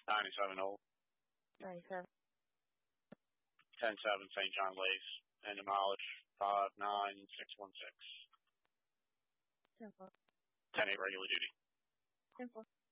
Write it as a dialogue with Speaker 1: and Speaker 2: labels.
Speaker 1: 97 old.
Speaker 2: 97.
Speaker 1: 10-7 St. John Lace. And the mileage 59616.
Speaker 2: 10-4.
Speaker 1: 10-8 regular duty.
Speaker 2: 10-4.